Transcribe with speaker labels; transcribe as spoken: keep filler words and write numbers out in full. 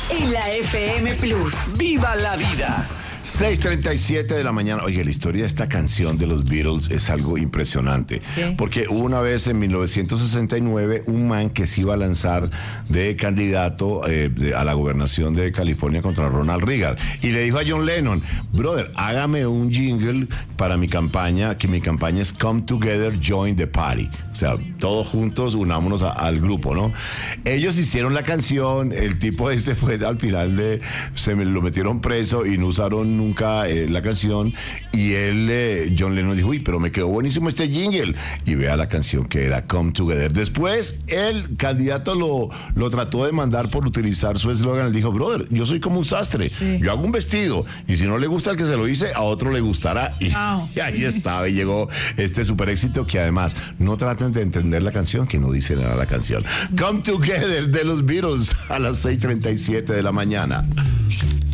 Speaker 1: en la F M Plus.
Speaker 2: ¡Viva la vida!
Speaker 3: seis treinta y siete de la mañana. Oye, la historia de esta canción de los Beatles es algo impresionante.
Speaker 4: ¿Qué?
Speaker 3: Porque hubo una vez en mil novecientos sesenta y nueve un man que se iba a lanzar de candidato eh, de, a la gobernación de California contra Ronald Reagan. Y le dijo a John Lennon, brother, hágame un jingle para mi campaña, que mi campaña es Come Together, Join the Party. O sea, todos juntos unámonos a, al grupo, ¿no? Ellos hicieron la canción, el tipo este fue al final de, se me lo metieron preso y no usaron nunca eh, la canción, y él, eh, John Lennon dijo, uy, pero me quedó buenísimo este jingle, y vea la canción que era Come Together. Después el candidato lo, lo trató de mandar por utilizar su eslogan. Él dijo, brother, yo soy como un sastre, sí. Yo hago un vestido, y si no le gusta al que se lo hice, a otro le gustará, y, oh. y ahí estaba, y llegó este super éxito, que además, no traten de entender la canción, que no dice nada la canción. Come Together de los Beatles a las seis treinta y siete de la mañana.